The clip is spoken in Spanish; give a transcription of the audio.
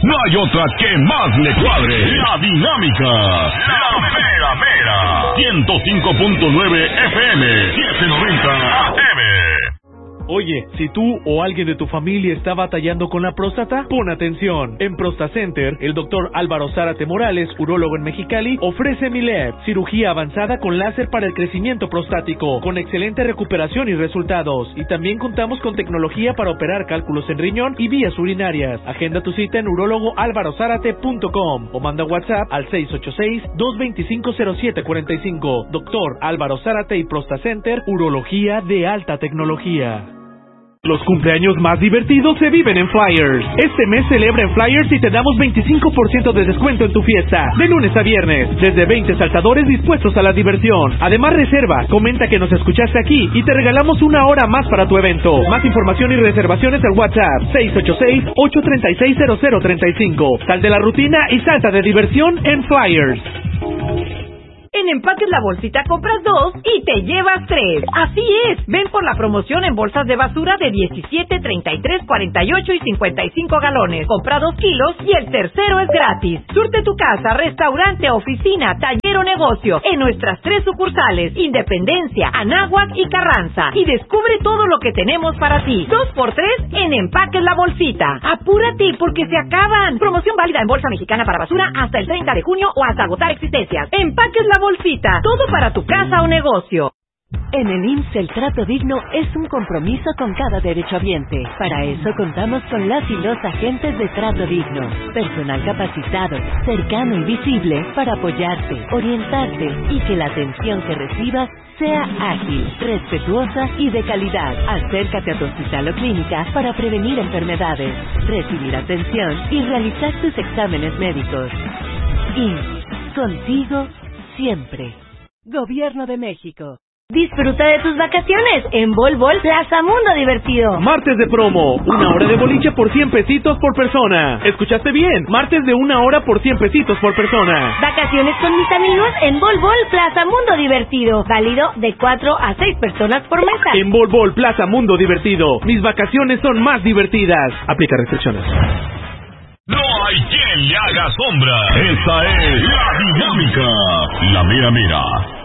no hay otra que más le cuadre. La Dinámica. La Mera Mera. 105.9 FM. 790 AM. Oye, si tú o alguien de tu familia está batallando con la próstata, pon atención. En ProstaCenter, el doctor Álvaro Zárate Morales, urólogo en Mexicali, ofrece Milev, cirugía avanzada con láser para el crecimiento prostático, con excelente recuperación y resultados. Y también contamos con tecnología para operar cálculos en riñón y vías urinarias. Agenda tu cita en urólogoalvarozárate.com o manda WhatsApp al 686-225-0745. Doctor Álvaro Zárate y ProstaCenter, urología de alta tecnología. Los cumpleaños más divertidos se viven en Flyers. Este mes celebra en Flyers y te damos 25% de descuento en tu fiesta, de lunes a viernes, desde 20 saltadores dispuestos a la diversión. Además reserva, comenta que nos escuchaste aquí y te regalamos una hora más para tu evento. Más información y reservaciones al WhatsApp 686-836-0035. Sal de la rutina y salta de diversión en Flyers. En Empaques La Bolsita compras 2 y te llevas 3. Así es, ven por la promoción en bolsas de basura de 17, 33, 48 y 55 galones. Compra 2 kilos y el tercero es gratis. Surte tu casa, restaurante, oficina, taller o negocio en nuestras 3 sucursales, Independencia, Anáhuac y Carranza. Y descubre todo lo que tenemos para ti. 2x3 en Empaques La Bolsita. Apúrate porque se acaban. Promoción válida en bolsa mexicana para basura hasta el 30 de junio o hasta agotar existencias. Empaques La Bolsita, todo para tu casa o negocio. En el IMSS el trato digno es un compromiso con cada derechohabiente. Para eso contamos con las y los agentes de trato digno. Personal capacitado, cercano y visible para apoyarte, orientarte y que la atención que recibas sea ágil, respetuosa y de calidad. Acércate a tu hospital o clínica para prevenir enfermedades, recibir atención y realizar tus exámenes médicos. IMSS, contigo siempre. Gobierno de México. Disfruta de tus vacaciones en Bol Bol Plaza Mundo Divertido. Martes de promo, 1 hora de boliche por 100 pesitos por persona. ¿Escuchaste bien? Martes de 1 hora por 100 pesitos por persona. Vacaciones con mis amigos en Bol Bol Plaza Mundo Divertido. Válido de 4 a 6 personas por mesa. En Bol Bol Plaza Mundo Divertido. Mis vacaciones son más divertidas. Aplica restricciones. No hay quien le haga sombra. Esta es La Dinámica. La Mera Mera.